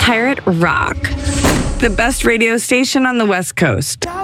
Pirate Rock, the best radio station on the West Coast.